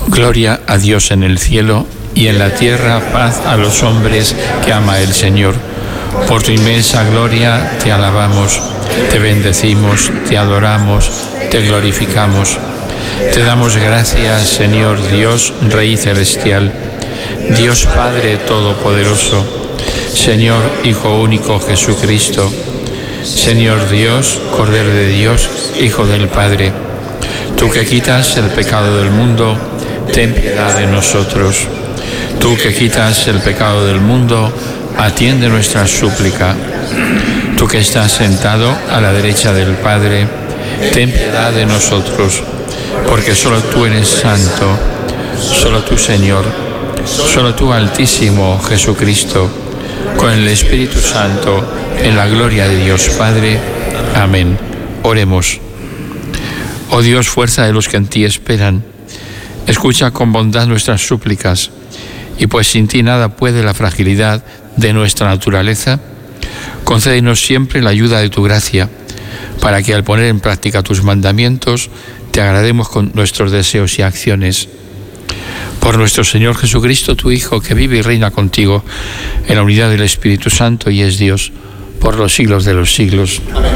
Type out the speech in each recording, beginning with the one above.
Gloria a Dios en el cielo y en la tierra paz a los hombres que ama el Señor. Por tu inmensa gloria te alabamos, te bendecimos, te adoramos, te glorificamos. Te damos gracias, Señor Dios, Rey celestial, Dios Padre Todopoderoso, Señor Hijo único Jesucristo, Señor Dios, Cordero de Dios, Hijo del Padre. Tú que quitas el pecado del mundo, ten piedad de nosotros. Tú que quitas el pecado del mundo, atiende nuestra súplica. Tú que estás sentado a la derecha del Padre, ten piedad de nosotros, porque solo tú eres santo, solo tú, Señor, solo tú, Altísimo Jesucristo, con el Espíritu Santo, en la gloria de Dios Padre. Amén. Oremos. Oh Dios, fuerza de los que en ti esperan, escucha con bondad nuestras súplicas, y pues sin ti nada puede la fragilidad de nuestra naturaleza, concédenos siempre la ayuda de tu gracia, para que al poner en práctica tus mandamientos, te agrademos con nuestros deseos y acciones. Por nuestro Señor Jesucristo, tu Hijo, que vive y reina contigo en la unidad del Espíritu Santo y es Dios por los siglos de los siglos. Amén.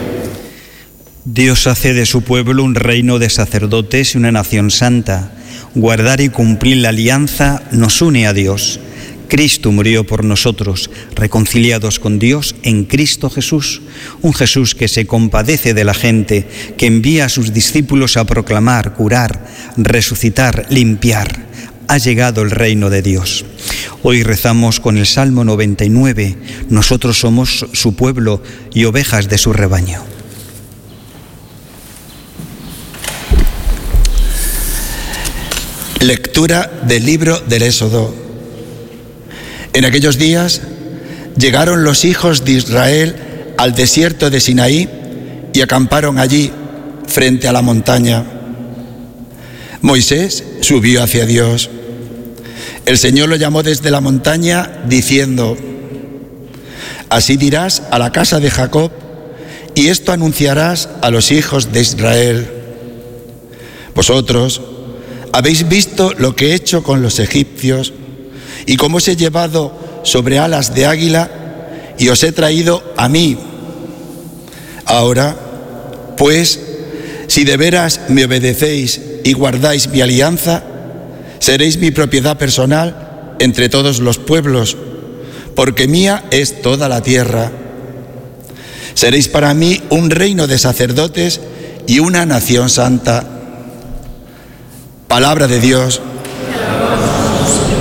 Dios hace de su pueblo un reino de sacerdotes y una nación santa. Guardar y cumplir la alianza nos une a Dios. Cristo murió por nosotros, reconciliados con Dios en Cristo Jesús, un Jesús que se compadece de la gente, que envía a sus discípulos a proclamar, curar, resucitar, limpiar. Ha llegado el reino de Dios. Hoy rezamos con el Salmo 99, nosotros somos su pueblo y ovejas de su rebaño. Lectura del libro del Éxodo. En aquellos días llegaron los hijos de Israel al desierto de Sinaí y acamparon allí, frente a la montaña. Moisés subió hacia Dios. El Señor lo llamó desde la montaña, diciendo: Así dirás a la casa de Jacob, y esto anunciarás a los hijos de Israel. Vosotros habéis visto lo que he hecho con los egipcios y cómo os he llevado sobre alas de águila y os he traído a mí. Ahora, pues, si de veras me obedecéis y guardáis mi alianza, seréis mi propiedad personal entre todos los pueblos, porque mía es toda la tierra. Seréis para mí un reino de sacerdotes y una nación santa. Palabra de Dios.